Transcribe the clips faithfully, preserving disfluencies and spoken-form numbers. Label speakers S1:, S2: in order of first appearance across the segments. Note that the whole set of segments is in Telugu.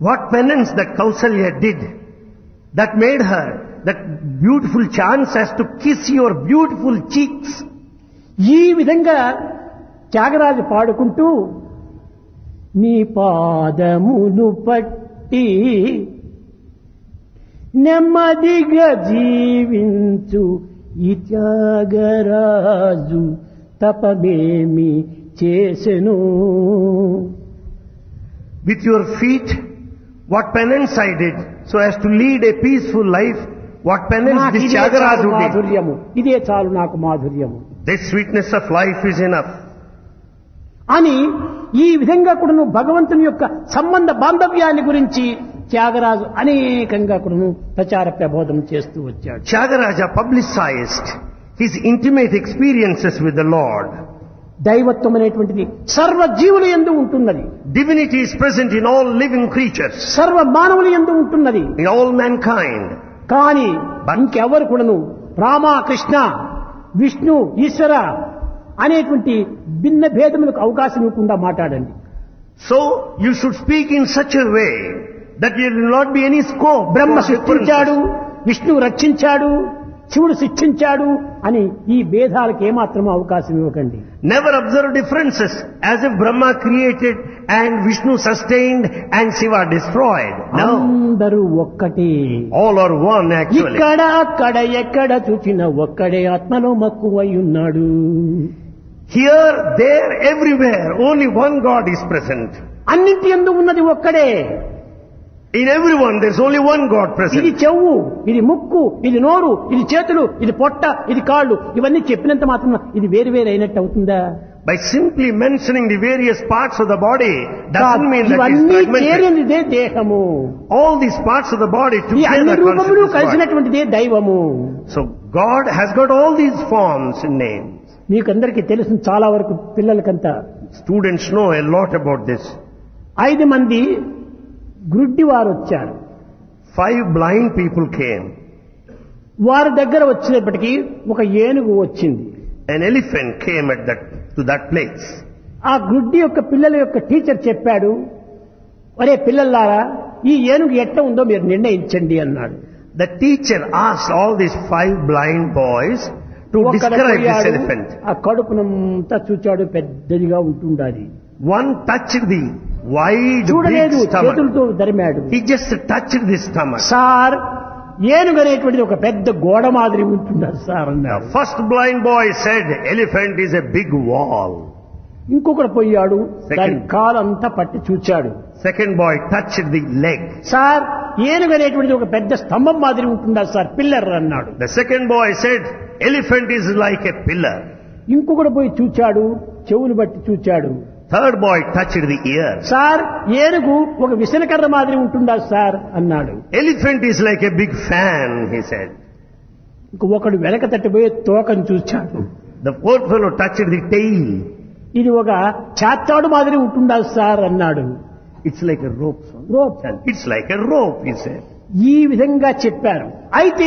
S1: What penance that Kausalya did that made her that beautiful chance as to kiss your beautiful cheeks.
S2: ఈ విధంగా త్యాగరాజు పాడుకుంటూ నీ పాదమును పట్టి నెమ్మదిగా జీవించు ఈ త్యాగరాజు తపమేమి చేసెను.
S1: With your feet, what penance I did so as to lead a peaceful life. What penance this Tyagaraja did.
S2: మాధుర్యము, ఇదే చాలు నాకు మాధుర్యము.
S1: This sweetness of life is enough.
S2: అని ఈ విధంగా కూడా భగవంతుని యొక్క సంబంధ బాంధవ్యాన్ని గురించి త్యాగరాజు అనేకంగా కూడా ప్రచార ప్రబోధం చేస్తూ వచ్చాడు.
S1: Tyagaraja publicized his intimate experiences with the Lord.
S2: దైవత్వం అనేటువంటిది సర్వ జీవుల యందు ఉంటున్నది.
S1: Divinity is present in all living creatures.
S2: సర్వ మానవుల యందు ఉంటున్నది.
S1: In all mankind.
S2: కానీ ఇంకెవరు కూడాను రామ కృష్ణ విష్ణు ఈశ్వర అనేటువంటి భిన్న భేదములకు అవకాశం ఇవ్వకుండా మాట్లాడండి.
S1: So you should speak in such a way that there will not be any scope.
S2: బ్రహ్మ సృష్టించాడు, విష్ణువు రక్షించాడు, శివుడు శిక్షించాడు అని ఈ భేదాలకు ఏమాత్రం అవకాశం ఇవ్వకండి.
S1: Never observe differences as if Brahma created and Vishnu sustained and Shiva destroyed. No.
S2: అందరూ ఒక్కటే.
S1: All are one actually.
S2: ఇక్కడ అక్కడ ఎక్కడ చూచిన ఒక్కడే ఆత్మలో మక్కువై ఉన్నాడు.
S1: Here, there, everywhere, only one God is present.
S2: అన్నింటి యందు ఉన్నది ఒక్కడే.
S1: In everyone there is only one God
S2: ఇది
S1: present.
S2: చెవు, ఇది ముక్కు, ఇది నోరు, ఇది చేతులు, ఇది పొట్ట, ఇది కాళ్ళు, ఇవన్నీ చెప్పినంత మాత్రం ఇది వేరు వేరు అయినట్టు అవుతుందా?
S1: By simply mentioning the various parts of the body doesn't mean that it is
S2: ఇవన్నీ
S1: fragmented.
S2: చేరినదే దేహము.
S1: All these parts of the body
S2: ఈ అన్ని
S1: together
S2: రూపములు
S1: constitute this body.
S2: కలిసినటువంటిదే దైవము.
S1: So God has got all these forms and names.
S2: మీకందరికీ తెలుసు, చాలా వరకు పిల్లలకంతా
S1: Students know a lot about this.
S2: ఐదు మంది గ్రుడ్డి వారు వచ్చారు.
S1: Five blind people came.
S2: వారి దగ్గర వచ్చినప్పటికీ ఒక ఏనుగు వచ్చింది.
S1: An elephant came at that to that place.
S2: ఆ గ్రుడ్డి యొక్క పిల్లల యొక్క టీచర్ చెప్పాడు, ఒరే పిల్లలారా ఈ ఏనుగు ఎట్ట ఉందో మీరు నిర్ణయించండి అన్నాడు.
S1: The teacher asked all these five blind boys to describe this elephant.
S2: ఆ కడుపునంతా చూచాడు, పెద్దదిగా ఉంటుండాలి.
S1: One touched the wide
S2: చూడలేదు,
S1: big stomach.
S2: చేతులతో దరిమాడు.
S1: He just touched the stomach.
S2: Sir ఏనుగు అనేటువంటిది ఒక పెద్ద గోడ మాదిరి ఉంటున్నారు సార్
S1: The
S2: అన్నాడు.
S1: first blind boy said elephant is a big wall.
S2: ఇంకొకడు పోయాడు,
S1: Second.
S2: దాని కాలంతా పట్టి చూచాడు.
S1: Second boy touched the leg.
S2: Sir ఏనుగు అనేటువంటిది ఒక పెద్ద స్తంభం మాదిరి ఉంటుందా సార్, పిల్లర్ అన్నాడు.
S1: The second boy said elephant is like a pillar.
S2: ఇంకొకడు పోయి చూచాడు, చెవులు బట్టి చూచాడు.
S1: Third boy touched the ear.
S2: Sir ఏనుగు ఒక విసనకర్ర మాదిరి ఉంటుందా సార్ అన్నాడు.
S1: Elephant is like a big fan, he said.
S2: ఇంకొకడు వెనక తట్టిపోయి తోకను చూచాడు.
S1: The fourth fellow touched the tail.
S2: ఇది ఒక చాత్తాడు మాదిరి ఉంటుందా సార్ అన్నాడు.
S1: It's like a rope. son.
S2: Rope.
S1: It's like a rope, he said.
S2: ఈ విధంగా చెప్పారు. అయితే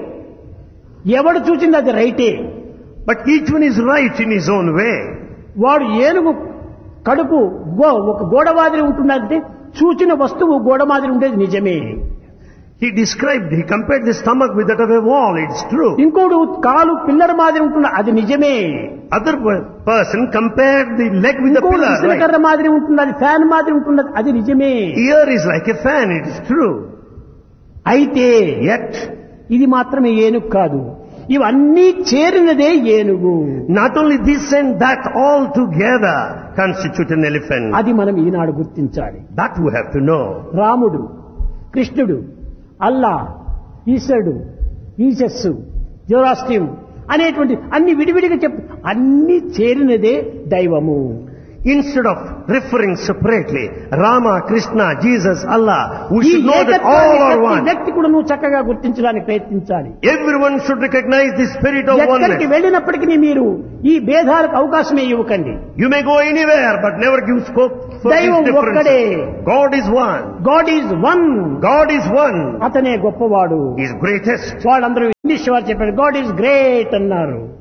S2: ఎవడు చూసింది అది రైటే.
S1: But each one is right in his own way.
S2: వాడు ఏనుగు కడుపు గో ఒక గోడ మాదిరి ఉంటుందంటే చూచిన వస్తువు గోడ మాదిరి ఉండేది నిజమే.
S1: He described, he compared the stomach with that of a wall. It's true.
S2: ఇంకోడు కాలు పిల్లర్ మాదిరి ఉంటుంది, అది నిజమే.
S1: Other per- person compared the leg with the
S2: ఇంకోడు
S1: pillar.
S2: విసనకర్ర
S1: Right?
S2: మాదిరి ఉంటుంది, అది ఫ్యాన్ మాదిరి ఉంటుంది, అది నిజమే.
S1: Ear is like a fan. It is true.
S2: అయితే
S1: Yet,
S2: ఇది మాత్రమే ఏనుగు కాదు, ఇవన్నీ చేరినదే ఏనుగు.
S1: not only this and that all together constitute an elephant.
S2: అది మనం ఈనాడు గుర్తించాలి.
S1: That we have to know.
S2: రాముడు, కృష్ణుడు, అల్లా, ఈశ్వరుడు, ఈశస్సు, జోరాస్ట్రియం అనేటువంటి అన్ని విడివిడిగా చెప్పు, అన్ని చేరినదే దైవము.
S1: Instead of referring separately, Rama, Krishna, Jesus, Allah, we
S2: ఈ
S1: should know that all
S2: ఏకత్వాన్ని
S1: are
S2: ప్రతి
S1: one.
S2: వ్యక్తి కూడా నువ్వు చక్కగా గుర్తించడానికి ప్రయత్నించాలి.
S1: Everyone should recognize the spirit of
S2: ఎక్కడికి
S1: oneness.
S2: వెళ్ళినప్పటికీ మీరు ఈ భేదాలకు అవకాశమే ఇవ్వకండి.
S1: You may go anywhere, but never give scope for
S2: దైవం
S1: these
S2: ఒక్కడే.
S1: differences. God is one.
S2: God is one.
S1: God is one.
S2: అతనే గొప్పవాడు.
S1: He is greatest.
S2: వాళ్ళందరూ ఇంగ్లీష్ వారు చెప్పారు గాడ్ ఈజ్ గ్రేట్ అన్నారు.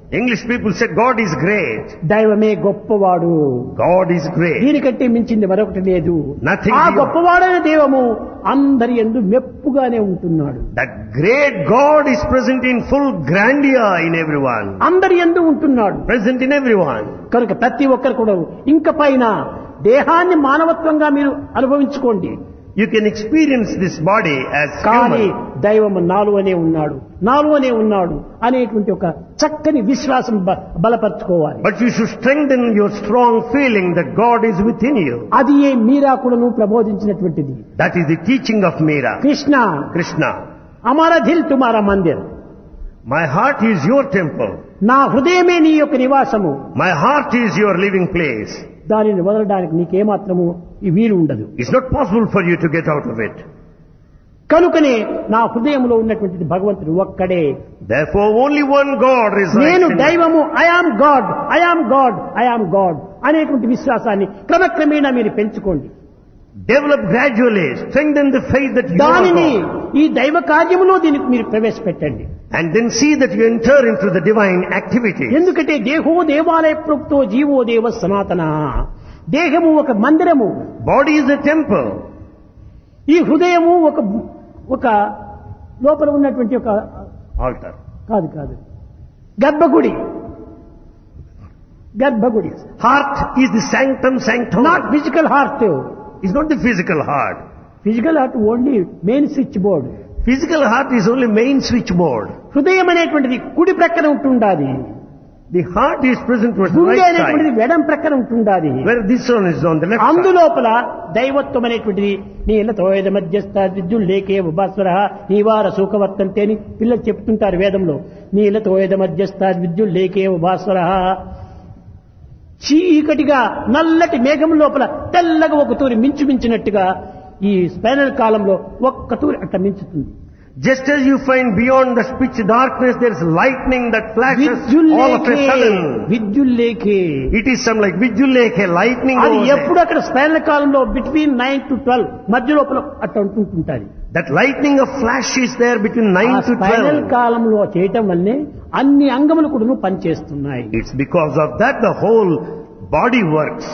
S1: English people said God is great.
S2: దైవమే గొప్పవాడు.
S1: God is great.
S2: దీనికంటే మించింది మరొకటి లేదు.
S1: Nothing
S2: ఆ
S1: beyond.
S2: గొప్పవాడైన దైవము అందరి యందు మెప్పుగానే ఉంటున్నాడు.
S1: That great God is present in full grandeur in everyone.
S2: అందరి యందు ఉంటున్నాడు.
S1: Present in everyone.
S2: కనుక ప్రతి ఒక్కరు కూడా ఇంక పైన దేహాన్ని మానవత్వంగా మీరు అనుభవించుకోండి.
S1: You can experience this body as
S2: కానీ
S1: human.
S2: దైవము నాలువనే ఉన్నాడు, నాలువనే ఉన్నాడు అనేటువంటి ఒక చక్కని విశ్వాసం బ- బలపరుచుకోవాలి.
S1: But you should strengthen your strong feeling that God is within you.
S2: అది ఏ మీరాకులను ప్రబోధించినటువంటిది.
S1: That is the teaching of Meera.
S2: Krishna
S1: Krishna.
S2: అమారా Dil తుమారా Mandir,
S1: My heart is your temple.
S2: నా హృదయమే నీ యొక్క నివాసము.
S1: My heart is your living place.
S2: దానిని వదలడానికి నీకేమాత్రము ఈ వీలు ఉండదు.
S1: It's not possible for you to get out of it.
S2: కనుకనే నా హృదయంలో ఉన్నటువంటిది భగవంతుడు ఒక్కడే.
S1: Therefore only one God resides
S2: నేను
S1: in you.
S2: దైవము, I am God, I am God, I am God అనేటువంటి విశ్వాసాన్ని క్రమక్రమేణా మీరు పెంచుకోండి.
S1: Develop gradually. Strengthen the faith that you are
S2: దానిని
S1: God.
S2: ఈ దైవ కార్యములో దీనికి మీరు ప్రవేశపెట్టండి.
S1: And then see that you enter into the divine activity.
S2: ఎందుకంటే దేహో దేవాలయ ప్రోక్తో జీవో దేవ సనాతన. దేహము ఒక మందిరము,
S1: Body is a temple.
S2: ఈ హృదయము ఒక ఒక లోపల ఉన్నటువంటి ఒక
S1: Altar.
S2: కాదు కాదు గర్భగుడి, గర్భగుడి.
S1: Heart is the sanctum sanctorum.
S2: Not physical heart.
S1: It's not the physical heart.
S2: Physical heart only main switch board.
S1: Physical heart is only main switchboard.
S2: హృదయం అనేటువంటిది కుడి ప్రక్కన ఉంటుండాది,
S1: The heart is present towards the
S2: గుండె
S1: right
S2: అనేటువంటిది
S1: side.
S2: వెడం ప్రక్కన ఉంటుండాది.
S1: Where this one is on the left side.
S2: అందులోపల దైవత్వం అనేటువంటిది నీలతో ఏద మధ్యస్థ విద్యుల్లేకే ఉపాస్వర నీవార సూకవర్తంతే అని పిల్లలు చెప్తుంటారు వేదంలో. నీలతో ఏద మధ్యస్థ విద్యుల్లేకే ఉపాస్వర. చీకటిగా నల్లటి మేఘం లోపల తెల్లగా ఒక తూరి మించు మించినట్టుగా ఈ స్పైనల్ కాలంలో ఒక్క తూరి అట్లా మించుతుంది.
S1: Just as you find beyond the pitch darkness there is lightning that flashes all of a
S2: విద్యుల్లేకే
S1: sudden.
S2: విద్యుల్లేకే
S1: It is some like Vijuleke, lightning
S2: అది
S1: over
S2: ఎప్పుడు
S1: there.
S2: అక్కడ స్పైనల్ కాలంలో బిట్వీన్ నైన్ టు ట్వెల్వ్ మధ్య లోపల అట్లా ఉంటుంటుంది.
S1: That lightning of flash is there between
S2: ఆ
S1: nine to
S2: స్పైనల్
S1: twelve.
S2: కాలంలో చేయటం వల్లే అన్ని అంగములు కూడా పనిచేస్తున్నాయి.
S1: It's because of that the whole body works.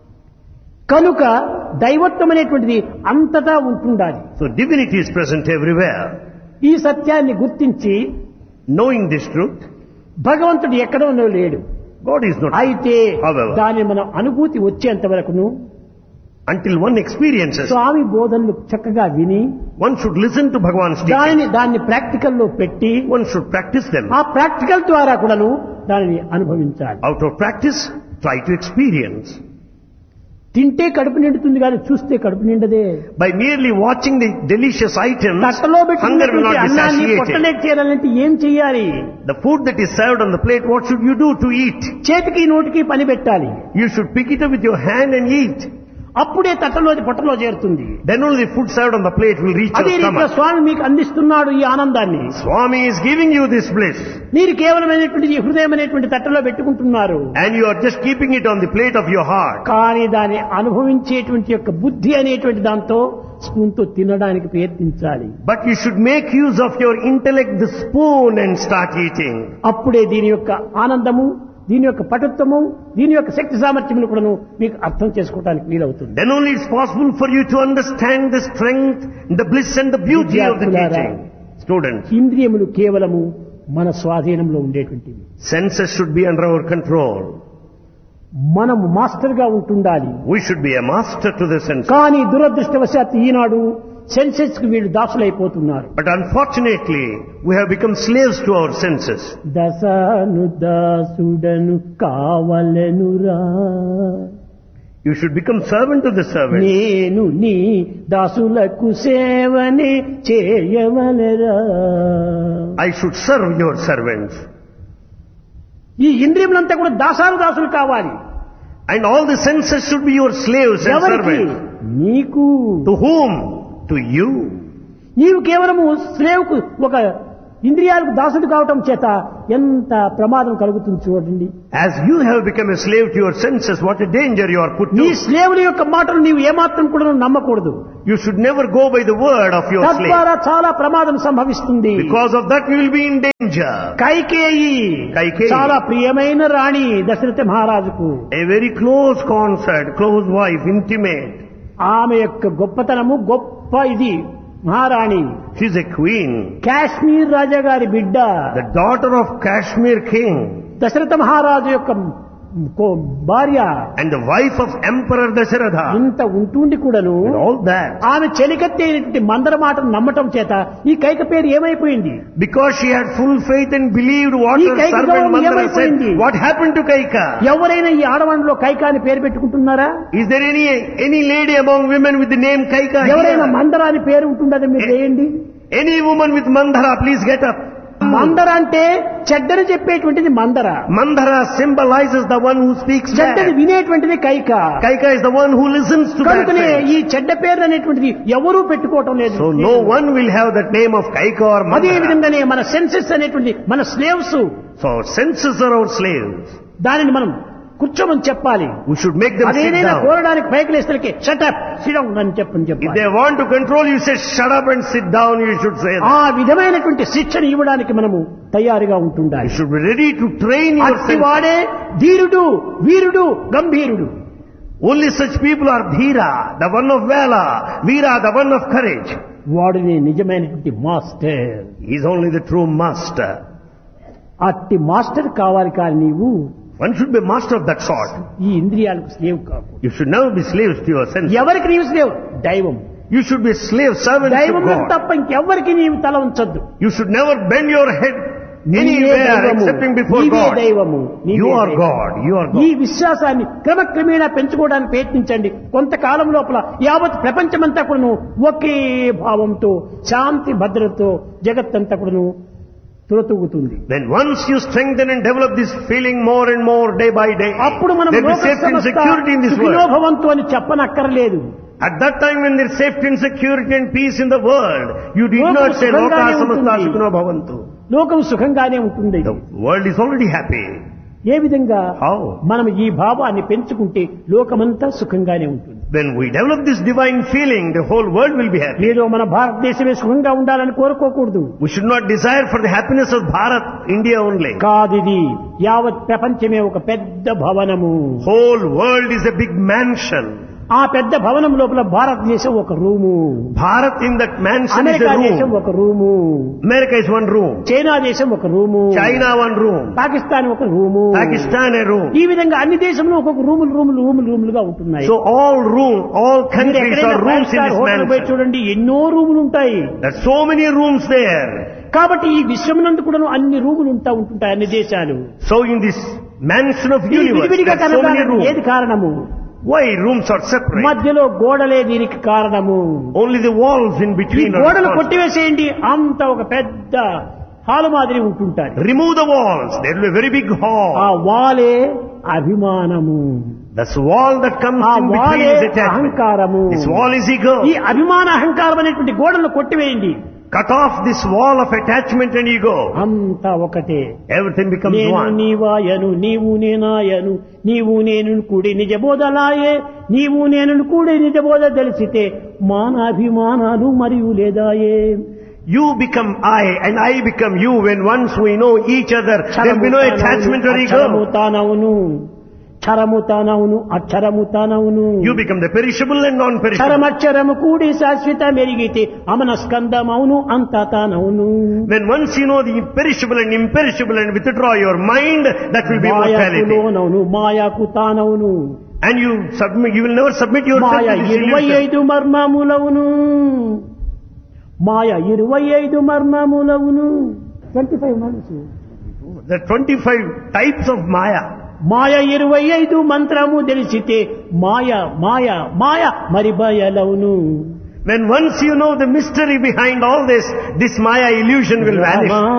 S2: కనుక దైవత్వం అనేటువంటిది అంతటా ఉంటుండాలి.
S1: So divinity is present everywhere.
S2: ఈ సత్యాన్ని గుర్తించి
S1: Knowing this truth,
S2: భగవంతుడు ఎక్కడో లేడు.
S1: God is not.
S2: అయితే
S1: However,
S2: దాని మన అనుభూతి వచ్చేంత వరకును
S1: until one experiences,
S2: స్వామి బోధనలు చక్కగా విని
S1: one should listen to Bhagavan's teaching.
S2: దానిని దాన్ని ప్రాక్టికల్ లో పెట్టి
S1: One should practice them.
S2: ఆ ప్రాక్టికల్ ద్వారా కూడాను దానిని అనుభవించాలి.
S1: Out of practice, try to experience.
S2: తింటే కడుపు నిండుతుంది కానీ చూస్తే కడుపు నిండదే.
S1: By merely watching the delicious items,
S2: తట్టలో
S1: hunger will
S2: పెట్టుకున్నటువంటి
S1: not be
S2: అన్నాన్ని
S1: satiated.
S2: పొట్టలేక చేయాలంటే ఏం చెయ్యాలి?
S1: The food that is served on the plate, what should you do to eat?
S2: చేతికి నోటికి పని పెట్టాలి.
S1: You should pick it up with your hand and eat.
S2: అప్పుడే తట్టలోది పొట్టలో చేరుతుంది.
S1: Then only the food served on the plate will reach
S2: అదే
S1: your
S2: రీతిలో
S1: stomach.
S2: స్వామి మీకు అందిస్తున్నాడు ఈ ఆనందాన్ని.
S1: Swami is giving you this bliss.
S2: మీరు కేవలమైనటువంటి ఈ హృదయం అనేటువంటి తట్టలో పెట్టుకుంటున్నారు.
S1: And you are just keeping it on the plate of your heart.
S2: కానీ దాన్ని అనుభవించేటువంటి యొక్క బుద్ధి అనేటువంటి దాంతో స్పూన్ తో తినడానికి ప్రయత్నించాలి.
S1: But you should make use of your intellect, the spoon, and start eating.
S2: అప్పుడే దీని యొక్క ఆనందము, దీని యొక్క పటుత్వము, దీని యొక్క శక్తి సామర్థ్యములు కూడా మీకు అర్థం చేసుకోవడానికి వీలవుతుంది.
S1: Then only it's possible for you to understand the strength, the bliss and the beauty of the
S2: విద్యార్థులారా,
S1: teaching. Students,
S2: ఇంద్రియములు కేవలము మన స్వాధీనంలో ఉండేటువంటివి.
S1: senses should be under our control.
S2: మనము మాస్టర్ గా ఉంటుండాలి.
S1: We should be a master to the senses.
S2: కానీ దురదృష్టవశాత్తు ఈనాడు సెన్సెస్ కి వీళ్ళు దాసులైపోతున్నారు.
S1: But unfortunately, we have become slaves to our senses.
S2: దశను దాసుడను కావలెనురా,
S1: You should become servant to the servant.
S2: నేను నీ దాసులకు సేవనే చేయవలెరా.
S1: I should serve your servants.
S2: ఈ ఇంద్రియములంతా కూడా దాసాలు దాసులు కావాలి.
S1: And all the senses should be your slaves and
S2: ఎవరికి?
S1: servants.
S2: నీకు.
S1: To whom? To you.
S2: నీవు కేవలము స్లేవ్కు ఒక ఇంద్రియాలకు దాసుడు కావటం చేత ఎంత ప్రమాదం కలుగుతుంది చూడండి.
S1: As you have become a slave to your senses, what a danger you are put
S2: నీ
S1: to.
S2: స్లేవుల యొక్క మాటలు నీవు ఏమాత్రం కూడా నమ్మకూడదు.
S1: You should never go by the word of your slave.
S2: తద్వారా చాలా ప్రమాదం సంభవిస్తుంది.
S1: Because of that you will be in danger.
S2: Kaikeyi
S1: Kaikeyi.
S2: చాలా ప్రియమైన రాణి దశరథ మహారాజుకు.
S1: A very close consort, close wife, intimate.
S2: ఆమె యొక్క గొప్పతనము గొప్ప ఇది మహారాణి.
S1: She's a queen.
S2: కాశ్మీర్ రాజా గారి బిడ్డ.
S1: The daughter of Kashmir king.
S2: Dasharatha మహారాజు యొక్క కో- భార్య.
S1: And the wife of Emperor Dasharatha.
S2: ఇంత ఉంటుండి కూడాను
S1: And all that.
S2: ఆమె చెలికత్తేటువంటి మందర మాటను నమ్మటం చేత ఈ కైక పేరు ఏమైపోయింది?
S1: Because she had full faith and believed what
S2: ఈ
S1: her
S2: కైక
S1: servant
S2: గౌరవం
S1: Mandara
S2: ఏమైపోయింది?
S1: said. What happened to Kaika?
S2: ఎవరైనా ఈ ఆడవాళ్ళలో కైక అని పేరు పెట్టుకుంటున్నారా?
S1: Is there any any lady among women with the name Kaika
S2: ఎవరైనా
S1: here?
S2: మందర అని పేరు ఉంటుందని మీరు చేయండి.
S1: Any woman with Mandara, please get up.
S2: మందర అంటే చెడ్డని చెప్పేటువంటిది మందర.
S1: Mandara symbolizes the one who speaks
S2: చెడ్డని
S1: bad.
S2: వినేటువంటిది Kaika.
S1: Kaika is the one who listens to bad
S2: కనుకనే
S1: things.
S2: ఈ చెడ్డ పేరు అనేటువంటిది ఎవరూ పెట్టుకోవటం లేదు.
S1: So no one will have that name of Kaika or
S2: అదే
S1: Mandara.
S2: విధంగానే మన సెన్సెస్ అనేటువంటి మన slaves
S1: So senses are our slaves.
S2: దానిని మనం కూర్చోమని చెప్పాలి.
S1: We should make them sit
S2: అదేనైనా
S1: down.
S2: కోరడానికి పైకి లేస్తలకి షటప్ సిడౌన్ అని చెప్పని
S1: If
S2: చెప్పాలి.
S1: they want to control you, say shut up and sit down, you should say that.
S2: ఆ విధమైనటువంటి శిక్షణ ఇవ్వడానికి మనము తయారుగా ఉంటుండాలి.
S1: You should be ready to train your senses.
S2: అట్టివాడే ధీరుడు వీరుడు గంభీరుడు.
S1: Only such people are Dhira, the one of valor, Veera, the one of courage.
S2: వాడిని నిజమైనటువంటి master.
S1: He is only the true master.
S2: అట్టి మాస్టర్ కావాలి కానీ నీవు
S1: One should be master of that sort.
S2: ఈ ఇంద్రియాలకు స్లేవ్ కాకు.
S1: You should never be slaves to your senses.
S2: ఎవరికి నీవు స్లేవ్? దైవం.
S1: You should be slave servants to
S2: దైవం
S1: God.
S2: తప్ప ఇంకెవ్వరికి నీవు తల ఉంచొద్దు.
S1: You should never bend your head
S2: నీవే
S1: anywhere
S2: దైవము.
S1: excepting before
S2: నీవే
S1: God.
S2: దైవము. నీవే
S1: You are
S2: దైవము.
S1: God. You are
S2: ఈ
S1: God.
S2: విశ్వాసాన్ని క్రమక్రమేణా పెంచుకోవడానికి ప్రయత్నించండి. కొంతకాలం లోపల యావత్ ప్రపంచమంతా కూడాను ఒకే భావంతో శాంతి భద్రతతో జగత్తంతా కూడాను తులతూగుతుంది.
S1: Then once you strengthen and develop this feeling more and more day by day,
S2: అప్పుడు మనం
S1: there will be
S2: లోక
S1: safety and
S2: సమస్త
S1: security in this world.
S2: Sukhinobhavantu అని చెప్పనక్కర్లేదు.
S1: At that time when there is safety and security and peace in the world, you did
S2: లోకం
S1: not say Loka
S2: సుఖంగానే
S1: Samasta
S2: ఉంటుంది.
S1: Sukhino Bhavantu.
S2: లోకం సుఖంగానే ఉంటుంది.
S1: The world is already happy.
S2: ఏ విధంగా
S1: How?
S2: మనం ఈ భావాన్ని పెంచుకుంటే లోకమంతా సుఖంగానే ఉంటుంది.
S1: When we develop this divine feeling, the whole world will be happy.
S2: ఏదో మన భారతదేశమే సుఖంగా ఉండాలని కోరుకోకూడదు.
S1: We should not desire for the happiness of Bharat, India only.
S2: కాదిది యావత్ ప్రపంచమే ఒక పెద్ద భవనము.
S1: Whole world is a big mansion.
S2: ఆ పెద్ద భవనం లోపల భారతదేశం ఒక room,
S1: Bharat in that mansion is
S2: America
S1: a
S2: దేశం
S1: room.
S2: ఒక room,
S1: America is one room.
S2: China దేశం ఒక room,
S1: China one room.
S2: Pakistan ఒక రూము,
S1: Pakistan a room.
S2: ఈ విధంగా అన్ని దేశంలో ఒక్కొక్క రూములు రూములు రూములు రూములుగా ఉంటున్నాయి.
S1: So all room, all
S2: మీరు
S1: countries
S2: ఎక్కడైనా
S1: are
S2: five
S1: rooms in
S2: star
S1: this
S2: hotel పోయి
S1: mansion.
S2: చూడండి, ఎన్నో రూములు ఉంటాయి.
S1: There are so many rooms there.
S2: కాబట్టి ఈ విశ్వమునందు కూడా అన్ని రూములు ఉంటా ఉంటుంటాయి అన్ని దేశాలు.
S1: So in this mansion of
S2: ఈ
S1: universe,
S2: విడివిడిగా
S1: there are so many
S2: కనపడడానికి ఏది
S1: rooms.
S2: కారణము?
S1: Why rooms are separate?
S2: మధ్యలో గోడలే దీనికి కారణము.
S1: Only the walls in
S2: ఈ
S1: between are
S2: గోడలు
S1: responsible.
S2: కొట్టివేసేయండి, అంత ఒక పెద్ద హాలు మాదిరి ఉంటుంటారు.
S1: Remove the walls. There will be a very big
S2: ఆ
S1: hall.
S2: వాలే అభిమానము,
S1: This wall that comes
S2: ఆ
S1: in between
S2: వాలే
S1: is attachment.
S2: అహంకారము.
S1: This wall is ego.
S2: ఈ అభిమాన అహంకారం అనేటువంటి గోడలను కొట్టివేయండి,
S1: Cut off this wall of attachment and ego.
S2: అంతా ఒకటే.
S1: Everything becomes
S2: నేను
S1: one.
S2: నీవాయను నీవు నేనాయను నీవు నేను కూడి నిజబోధలాయే నీవు నేను కూడి నిజబోధ తెలిసితే మానాభిమానాలు మరియు లేదాయే.
S1: You become I and I become you when once we know each other. There will be no attachment or
S2: అక్షరము
S1: ego.
S2: తానవును క్షరము తానవును అక్షరము తానవును.
S1: You become the perishable and non-perishable.
S2: క్షరమక్షరము కూడి శాశ్వత మెరిగితే అమనస్కందమవును అంత తానవును.
S1: When once you know the perishable and imperishable and withdraw your mind, that will be mortality.
S2: మాయకులోనవును మాయకు తానవును.
S1: And you submit, you will never submit yourself
S2: Maya
S1: to this
S2: ఇరవై
S1: illusion.
S2: ఐదు మర్మములవును మాయ ఇరవై ఐదు మర్మములవును. Twenty five months
S1: There are twenty-five types of Maya.
S2: మాయ ఇరవై ఐదు మంత్రము తెలిసితే మాయ మాయ మాయ మరి బయలవును.
S1: When once you know the mystery behind all this, this Maya illusion will vanish.
S2: Rama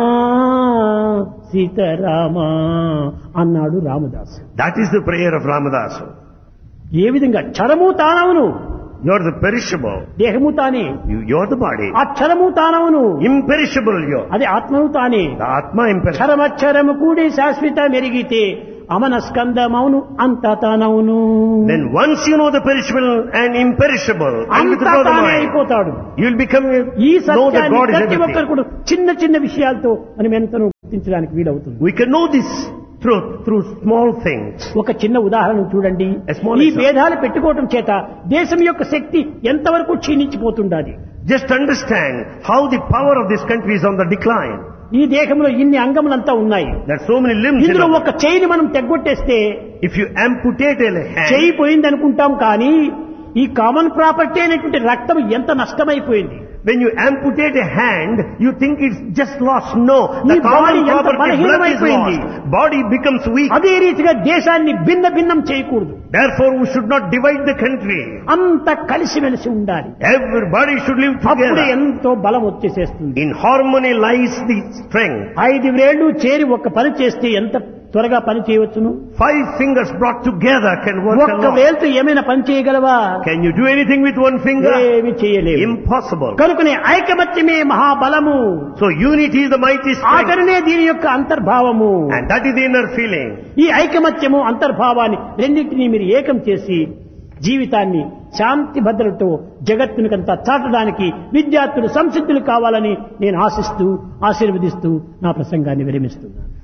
S2: Sitarama అన్నాడు Ramadasu.
S1: That is the prayer of Ramadasa.
S2: ఏ విధంగా క్షరము తానవును
S1: You're the perishable.
S2: దేహము తానే,
S1: You, you're the body.
S2: అక్షరము తానవును,
S1: Imperishable you're.
S2: అది ఆత్మను తానే.
S1: The Atma imperishable.
S2: క్షరమక్షరము కూడి శాశ్వత మెరిగితే అమనస్కందమౌను అంత తానవును.
S1: Then once you know the perishable and imperishable, and
S2: అంత
S1: withdraw the
S2: తానే
S1: mind,
S2: అయిపోతాడు.
S1: you'll become,
S2: ఈ
S1: know that
S2: సత్యాన్ని
S1: God is
S2: ప్రతి
S1: everything.
S2: ఒక్కరు కూడా చిన్న చిన్న విషయాలతో మనం ఎంతనో గుర్తించడానికి వీలవుతుంది.
S1: We can know this truth through small things.
S2: ఒక చిన్న ఉదాహరణ చూడండి.
S1: A small
S2: ఈ
S1: example.
S2: భేదాలు పెట్టుకోవటం చేత దేశం యొక్క శక్తి ఎంతవరకు క్షీణించిపోతుండాలి.
S1: Just understand how the power of this country is on the decline.
S2: ఈ దేహంలో ఇన్ని అంగములంతా ఉన్నాయి.
S1: There are so many limbs in
S2: ఇందులో
S1: it.
S2: ఒక చెయ్యిని మనం తెగ్గొట్టేస్తే
S1: If you amputate a hand,
S2: చెయ్యి పోయింది అనుకుంటాం, కానీ ఈ కామన్ ప్రాపర్టీ అనేటువంటి రక్తం ఎంత నష్టమైపోయింది.
S1: when you amputate a hand, you think it's just lost. No, the
S2: ఈ బాడీ
S1: common
S2: ఎంత
S1: property, blood is
S2: బలహీనమైపోయింది.
S1: lost. Body becomes weak.
S2: అదే రీతిగా దేశాన్ని భిన్న భిన్నం చేయకూడదు.
S1: Therefore, we should not divide the country.
S2: అంత కలిసిమెలిసి ఉండాలి.
S1: Everybody should live
S2: అప్పుడే
S1: together.
S2: ఎంతో బలం వచ్చేసేస్తుంది.
S1: In harmony lies the strength.
S2: ఐదు వేళ్లు చేరి ఒక పని చేస్తే ఎంత త్వరగా పని చేయవచ్చును.
S1: Five fingers brought together can work
S2: ఒక్క
S1: alone.
S2: వేలుతో ఏమైనా పని చేయగలవా?
S1: Can you do anything with one finger?
S2: ఏమి చేయలేవు.
S1: Impossible.
S2: కనుకనే ఐకమత్యమే మహాబలము.
S1: So unity is the mighty strength.
S2: ఆచరణే దీని యొక్క అంతర్భావము.
S1: And that is the inner feeling.
S2: ఈ ఐకమత్యము అంతర్భావాన్ని రెండింటినీ మీరు ఏకం చేసి జీవితాన్ని శాంతి భద్రతతో జగత్తునికంతా చాటడానికి విద్యార్థులు సంసిద్ధులు కావాలని నేను ఆశిస్తూ ఆశీర్వదిస్తూ నా ప్రసంగాన్ని విరమిస్తున్నాను.